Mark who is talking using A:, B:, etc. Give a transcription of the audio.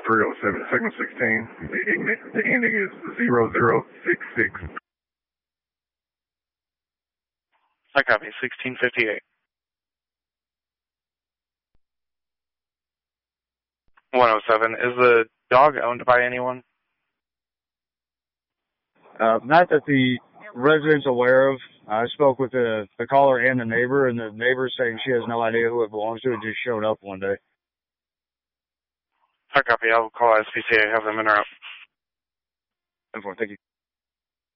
A: 307, segment 16. The ending is 0066.
B: I copy, 1658. 107, is the dog owned by anyone?
C: Not that the resident's aware of. I spoke with the caller and the neighbor, and the neighbor's saying she has no idea who it belongs to. It just showed up one day.
B: I copy, I'll call SPCA, have them interrupt.
C: Thank you.